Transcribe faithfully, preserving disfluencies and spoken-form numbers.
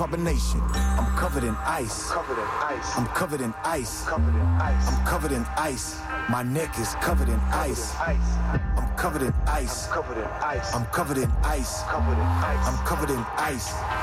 carbonation. I'm covered in ice. Covered in ice. I'm covered in ice. Covered in ice. I'm covered in ice. My neck is covered in ice. I'm covered in ice. Covered in ice. I'm covered in ice. Covered in ice. I'm covered in ice.